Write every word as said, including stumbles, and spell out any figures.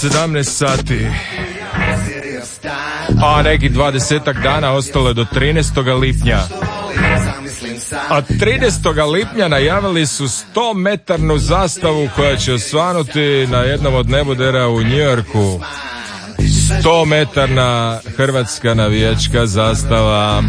sedamnaest sati, a neki dvadesetak dana ostalo je do trinaestog lipnja. A trinaestog lipnja najavili su sto metarnu zastavu koja će osvanuti na jednom od nebodera u New Yorku. sto metarna hrvatska navijačka zastava.